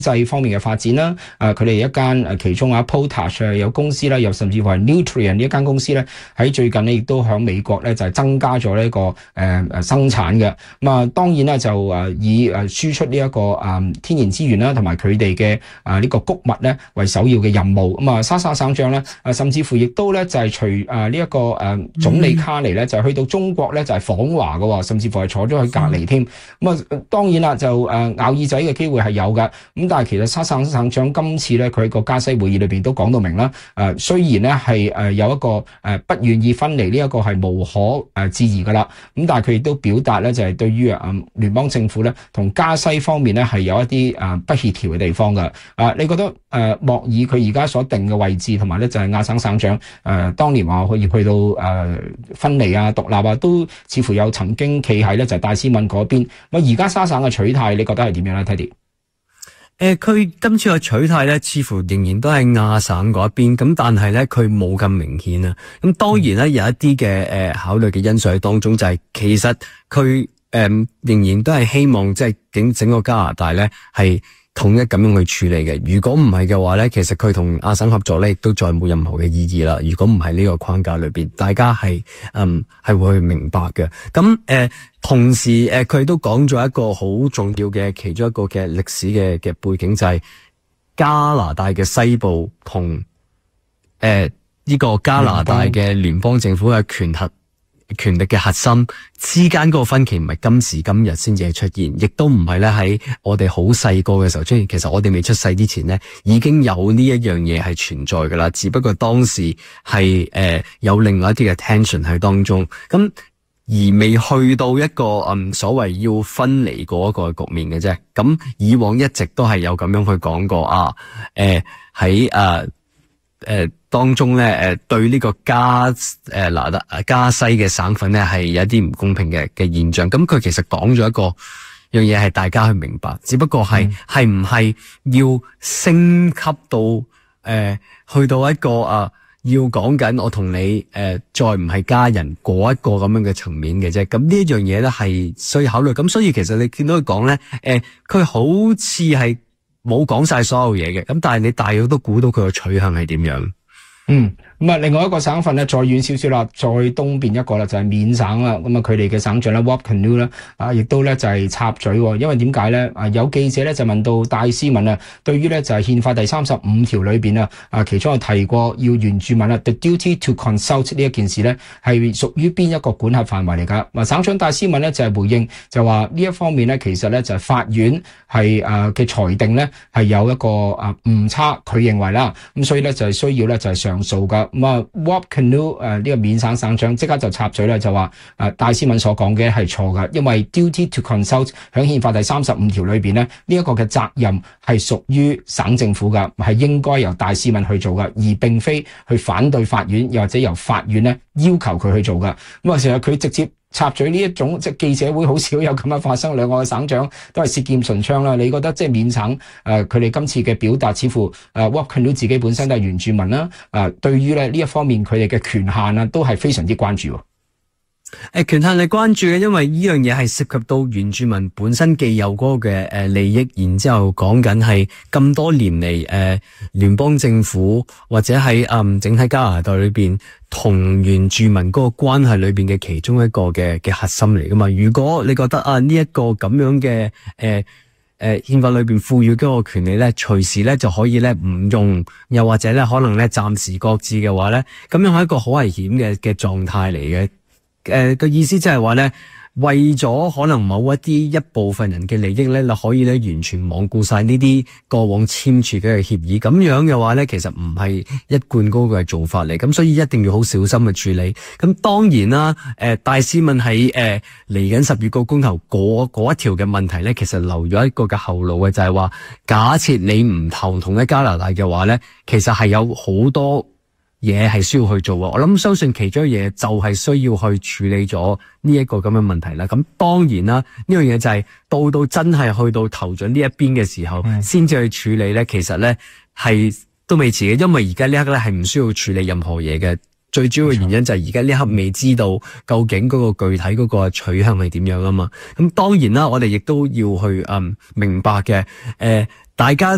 濟方面嘅發展啦，佢哋一間其中Potash 有公司啦，又甚至乎係 Nutrien 呢一間公司咧，喺最近咧亦都響美國咧就係增加咗呢個生產嘅。咁啊，當然啦就以輸出呢一個天然資源啦，同埋佢哋嘅呢個穀物咧為首要嘅任務。咁啊，沙省省長咧甚至乎亦都咧就係隨呢一個總理卡尼咧就去到中國咧就係訪華嘅，甚至乎係坐咗去隔離添。咁啊，當然啦就咬耳仔嘅機會係有嘅。咁但係其實沙省省長今次咧，佢喺個加西會議裏邊都講到明啦。雖然咧係有一個不願意分離呢一個係無可置疑噶啦。咁但係佢亦都表達咧，就係對於聯邦政府咧同加西方面咧係有一啲不協調嘅地方噶。你覺得莫爾佢而家所定嘅位置同埋咧就係亞省省長當年話可以去到分離啊、獨立啊，都似乎有曾經企喺咧就係戴斯敏嗰邊。咁而家沙省嘅取態，你覺得係點樣咧 Teddy？ 佢今次嘅取態咧，似乎仍然都係亞省嗰一邊，咁但係咧佢冇咁明顯啊。咁當然咧有一啲嘅考慮嘅因素喺當中，就係其實佢仍然都係希望即係整個加拿大咧係統一咁樣去處理嘅。如果唔係嘅話咧，其實佢同亞省合作咧，亦都再冇任何嘅意義啦。如果唔係呢個框架裏邊，大家係會去明白嘅。咁同時佢都講咗一個好重要嘅其中一個嘅歷史嘅背景，就係加拿大嘅西部同呢個加拿大嘅聯邦政府嘅權力嘅核心之間嗰個分歧，唔係今時今日先至係出現，亦都唔係咧喺我哋好細個嘅時候出現。其實我哋未出世之前咧，已經有呢一樣嘢係存在噶啦，只不過當時係有另外一啲嘅 tension 喺當中，咁而未去到一個所謂要分離嗰一個局面嘅啫。咁以往一直都係有咁樣去講過喺當中咧對呢個加西嘅省份咧係有一啲唔公平嘅現象。咁佢其實講咗一個樣嘢係大家去明白，只不過係唔係要升級到去到一個要講緊我同你再唔係家人嗰一個咁樣嘅層面嘅啫。咁呢一樣嘢咧係需要考慮。咁所以其實你見到佢講咧佢好似係冇講晒所有嘢嘅，咁但係你大約都估到佢個取向係點樣。 咁另外一個省份咧，再遠少少啦，再東邊一個啦，就係緬省啦。咁佢哋嘅省長咧 Wap Kinew 咧，亦都咧就係插嘴，因為點解咧？有記者咧就問到戴斯敏對於咧就係憲法第35條裏邊其中有提過要原住民the duty to consult 呢一件事咧，係屬於邊一個管轄範圍嚟㗎？省長戴斯敏咧就係回應，就話呢一方面咧，其實咧就係法院係嘅裁定咧係有一個誤差，佢認為啦，咁所以咧就係需要咧就係上訴㗎。Wap Kinew 呢個緬省省長即刻就插嘴啦，就話戴斯敏所講嘅係錯㗎，因為 duty to consult 響憲法第35條裏邊咧，呢一個嘅責任係屬於省政府㗎，係應該由戴斯敏去做㗎，而並非去反對法院，又或者由法院咧要求佢去做㗎。咁其實佢直接插嘴呢一種，即係記者會好少有咁樣發生，兩個嘅省長都係舌劍唇槍啦。你覺得即係緬省佢哋今次嘅表達，似乎Wap Kinew自己本身都係原住民啦，對於咧呢一方面佢哋嘅權限都係非常之關注。 權限係關注嘅，因為呢樣嘢係涉及到原住民本身既有嗰個嘅利益，然之後講緊係咁多年嚟聯邦政府或者喺整體加拿大裏邊同原住民嗰個關係裏邊嘅其中一個嘅核心嚟噶嘛。如果你覺得呢一個咁樣嘅憲法裏邊賦予嗰個權利咧，隨時咧就可以咧唔用，又或者咧可能咧暫時擱置嘅話咧，咁樣係一個好危險嘅狀態嚟嘅。個意思即係話咧，為咗可能某一部分人嘅利益咧，你可以咧完全罔顧晒呢啲過往簽署嘅協議，咁樣嘅話咧，其實唔係一貫嗰個嘅做法嚟，咁所以一定要好小心去處理。咁當然啦，戴斯敏喺嚟緊10月個公投嗰一條嘅問題咧，其實留咗一個嘅後路嘅，就係話假設你唔投同一加拿大嘅話咧，其實係有好多嘢係需要去做。我相信其中一樣嘢就係需要去處理咗呢一個咁嘅問題啦。咁當然啦，呢樣嘢就係到真係去到投咗呢一邊嘅時候，先至去處理咧。其實咧係都未遲嘅，因為而家呢一刻咧係唔需要處理任何嘢嘅。最主要嘅原因就係而家呢一刻未知道究竟嗰個具體嗰個取向係點樣啊嘛。咁當然啦，我哋亦都要去明白嘅，大家